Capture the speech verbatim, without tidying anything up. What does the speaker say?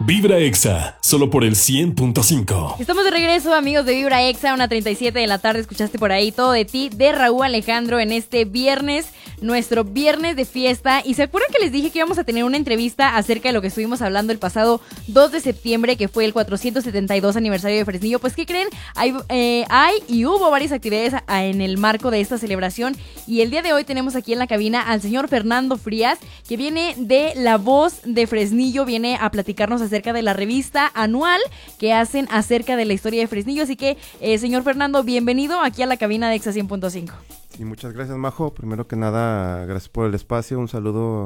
Vibra Exa, solo por el cien punto cinco. Estamos de regreso, amigos de Vibra Exa, una treinta y siete de la tarde. Escuchaste por ahí Todo de Ti de Raúl Alejandro en este viernes, nuestro viernes de fiesta. Y se acuerdan que les dije que íbamos a tener una entrevista acerca de lo que estuvimos hablando el pasado dos de septiembre, que fue el cuatrocientos setenta y dos aniversario de Fresnillo. Pues, ¿qué creen? Hay, eh, hay y hubo varias actividades a, en el marco de esta celebración. Y el día de hoy tenemos aquí en la cabina al señor Fernando Frías, que viene de La Voz de Fresnillo, viene a platicarnos acerca de la revista anual que hacen acerca de la historia de Fresnillo. Así que, eh, señor Fernando, bienvenido aquí a la cabina de Exa cien punto cinco. Y muchas gracias, Majo. Primero que nada, gracias por el espacio. Un saludo